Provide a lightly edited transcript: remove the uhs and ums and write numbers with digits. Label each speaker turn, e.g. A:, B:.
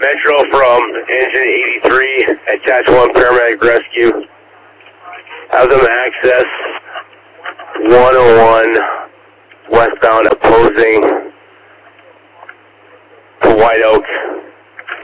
A: Metro from Engine 83, attach 1 paramedic rescue. Have them access 101 westbound opposing to White Oak.